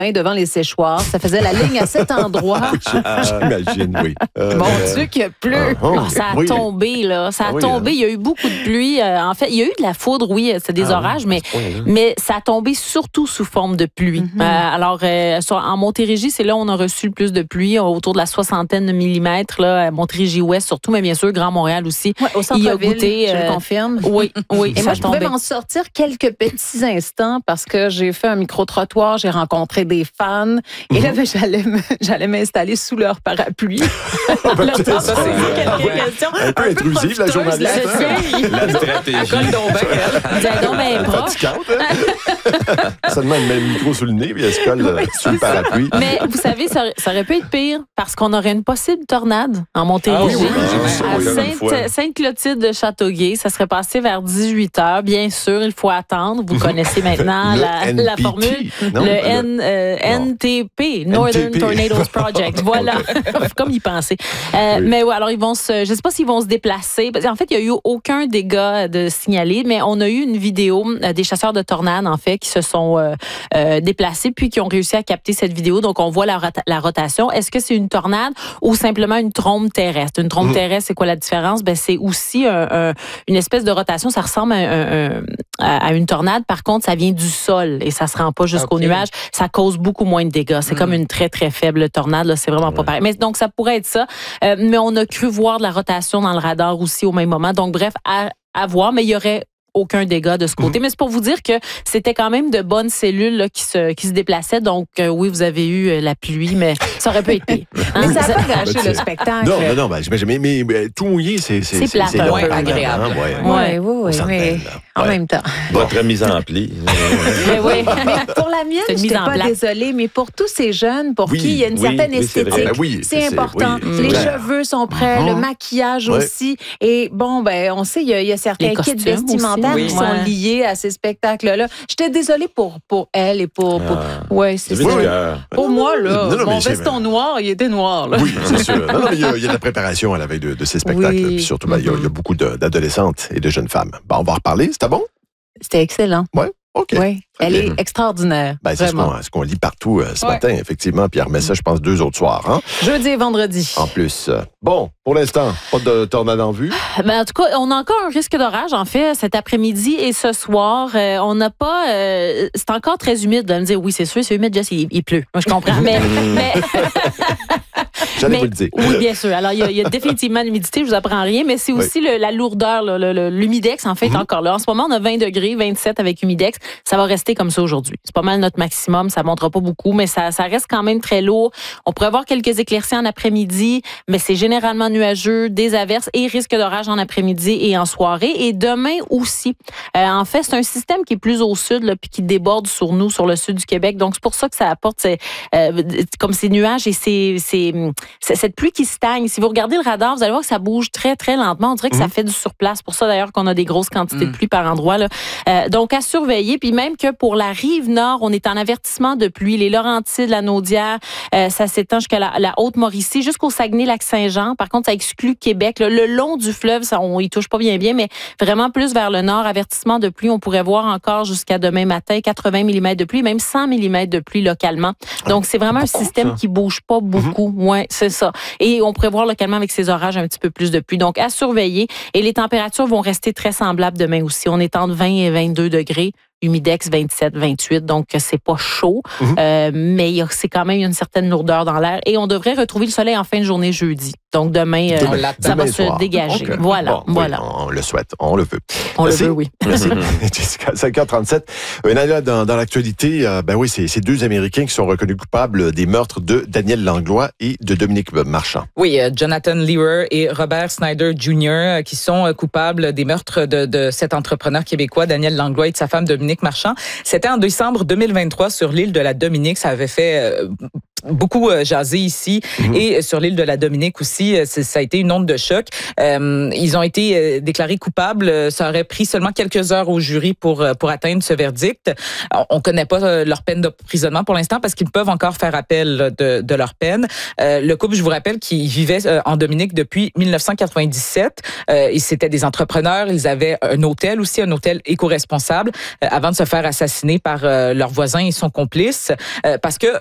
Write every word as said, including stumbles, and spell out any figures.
devant les séchoirs. Ça faisait la ligne à cet endroit. J'imagine, oui. Euh, Mon euh, Dieu, qu'il y a plu. Uh-huh. Oh, ça a oui. tombé, là. Ça a oui, tombé. Hein. Il y a eu beaucoup de pluie. Euh, en fait, il y a eu de la foudre, oui, c'est des ah, orages, mais, mais ça a tombé surtout sous forme de pluie. Mm-hmm. Euh, alors, euh, sur, en Montérégie, c'est là où on a reçu le plus de pluie, autour de la soixantaine de millimètres, là, à Montérégie-Ouest surtout, mais bien sûr, Grand Montréal aussi. Ouais, au centre-ville, je euh, le confirme. Oui, oui. Et moi, je pouvais m'en sortir quelques petits instants parce que j'ai fait un micro-trottoir, j'ai rencontré des fans, et là, ben, j'allais, j'allais m'installer sous leur parapluie. Ben, là, ça, ça, c'est quelques ouais. questions. Un peu intrusive, la journaliste. La stratégie. Ça demande même le micro sous le nez, puis elle se colle oui, sur le parapluie. Mais vous savez, ça, ça aurait pu être pire parce qu'on aurait une possible tornade en Montérégie. Ah, oui, oui, oui, à Sainte-Clotilde de Châteauguay. Ça serait passé vers dix-huit heures. Bien sûr, il faut attendre. Vous connaissez maintenant la, la formule. Non, le N, euh, N T P, Northern N T P. Tornadoes Project. Voilà. Comme y penser. Euh, oui. Mais ouais, alors, ils vont se, je ne sais pas s'ils vont se déplacer. En fait, il n'y a eu aucun dégât de signalé, mais on a eu une vidéo des chasseurs de tornades, en fait, qui se sont euh, euh, déplacés puis qui ont réussi à capter cette vidéo. Donc, on voit la, rota- la rotation. Est-ce que c'est une tornade ou simplement une trombe terrestre? Une trombe mmh. terrestre, c'est quoi la différence? Ben, c'est aussi un, un, une espèce de rotation. Ça ressemble à, un, un, à une tornade. Par contre, ça vient du sol et ça se rend pas jusqu'au okay. nuage. Ça cause beaucoup moins de dégâts. C'est mmh. comme une très, très faible tornade. Là. C'est vraiment mmh. pas pareil. Mais donc, ça pourrait être ça. Euh, mais on a cru voir de la rotation dans le radar aussi au même moment. Donc, bref, à, à voir. Mais il y aurait aucun dégât de ce côté. Mmh. Mais c'est pour vous dire que c'était quand même de bonnes cellules là, qui, se, qui se déplaçaient. Donc, euh, oui, vous avez eu euh, la pluie, mais ça aurait pu être pire. Hein? Mais ça n'a pas gâché le spectacle. Non, non, non. Ben, mais, mais, mais tout mouillé, c'est c'est, c'est, plate, c'est, c'est ouais, long, agréable. Hein, ouais, ouais, oui, oui, mais en ouais. même temps. Votre mise en pli. mais oui. Mais pour la mienne, je n'étais pas place. désolée, mais pour tous ces jeunes pour oui, qui il y a une oui, certaine oui, esthétique, c'est, ben oui, c'est, c'est important. Oui, les clair. cheveux sont prêts, mm-hmm. le maquillage ouais. aussi. Et bon, ben, on sait, il y a, il y a certains kits vestimentaires qui sont liés à ces spectacles-là. J'étais désolée pour, pour elle et pour... pour ah. Ouais, c'est ça. Oui. Pour moi, là, non, non, mon veston mais... noir, il était noir. Là. Oui, c'est sûr. Non, non, il, y a, il y a de la préparation à la veille de, de ces spectacles. Oui. Puis surtout, ben, mm-hmm. il, y a, il y a beaucoup de, d'adolescentes et de jeunes femmes. Ben, on va en reparler. C'était bon? C'était excellent. Oui. OK. Oui, elle bien. est extraordinaire. Ben, c'est ce qu'on, ce qu'on lit partout euh, ce ouais. matin, effectivement. Puis elle remet ça, je pense, deux autres soirs. Hein? Jeudi et vendredi. En plus. Euh, bon, pour l'instant, pas de tornade en vue. Ben, en tout cas, on a encore un risque d'orage, en fait, cet après-midi et ce soir. Euh, on n'a pas... Euh, c'est encore très humide. De me dire, oui, c'est sûr, c'est humide, Jess, il, il pleut. Moi, je comprends. mais... mais... J'allais mais, vous le dire. Oui, bien sûr. Alors, il y a, il y a définitivement l'humidité, je vous apprends rien, mais c'est aussi oui. le, la lourdeur, le, le, l'humidex, en fait, mm-hmm. encore là. En ce moment, on a vingt degrés, vingt-sept avec humidex. Ça va rester comme ça aujourd'hui. C'est pas mal notre maximum. Ça ne montera pas beaucoup, mais ça, ça reste quand même très lourd. On pourrait avoir quelques éclaircies en après-midi, mais c'est généralement nuageux, des averses et risque d'orage en après-midi et en soirée. Et demain aussi. Euh, en fait, c'est un système qui est plus au sud, là, puis qui déborde sur nous, sur le sud du Québec. Donc, c'est pour ça que ça apporte ces, euh, comme ces nuages et ces, ces, c'est cette pluie qui stagne. Si vous regardez le radar, vous allez voir que ça bouge très, très lentement. On dirait que mmh. ça fait du surplace. C'est pour ça, d'ailleurs, qu'on a des grosses quantités mmh. de pluie par endroit. Là. Euh, donc, à surveiller. Puis même que pour la rive nord, on est en avertissement de pluie. Les Laurentides, la Naudière, euh, ça s'étend jusqu'à la, la Haute-Mauricie, jusqu'au Saguenay-Lac-Saint-Jean. Par contre, ça exclut Québec. Là. Le long du fleuve, ça, on y touche pas bien bien, mais vraiment plus vers le nord, avertissement de pluie. On pourrait voir encore jusqu'à demain matin quatre-vingts millimètres de pluie, même cent millimètres de pluie localement. Donc, c'est vraiment beaucoup, un système ça. qui bouge pas beaucoup. Mmh. Ouais, c'est ça. Et on pourrait voir localement avec ces orages un petit peu plus de pluie. Donc, à surveiller. Et les températures vont rester très semblables demain aussi. On est entre vingt et vingt-deux degrés. Humidex vingt-sept, vingt-huit, donc c'est pas chaud, mm-hmm. euh, mais c'est quand même une certaine lourdeur dans l'air. Et on devrait retrouver le soleil en fin de journée jeudi. Donc demain, euh, ça va se dégager. Okay. Voilà, bon, voilà. Oui, on le souhaite, on le veut. On Merci. le veut, oui. Merci. Jessica, cinq heures trente-sept. Euh, dans, dans l'actualité, euh, ben oui, c'est ces deux Américains qui sont reconnus coupables des meurtres de Daniel Langlois et de Dominique Marchand. Oui, euh, Jonathan Lewer et Robert Snyder junior euh, qui sont euh, coupables des meurtres de, de cet entrepreneur québécois, Daniel Langlois, et de sa femme Dominique Marchand. C'était en décembre deux mille vingt-trois sur l'île de la Dominique. Ça avait fait... Euh, beaucoup euh, jasé ici mm-hmm. et sur l'île de la Dominique aussi. Ça a été une onde de choc. Euh, ils ont été euh, déclarés coupables. Ça aurait pris seulement quelques heures au jury pour, pour atteindre ce verdict. On ne connaît pas leur peine d'emprisonnement pour l'instant parce qu'ils peuvent encore faire appel de, de leur peine. Euh, le couple, je vous rappelle, qui vivait euh, en Dominique depuis dix-neuf cent quatre-vingt-dix-sept. Euh, ils étaient des entrepreneurs. Ils avaient un hôtel aussi, un hôtel éco-responsable, euh, avant de se faire assassiner par euh, leur voisin et son complice. Euh, parce que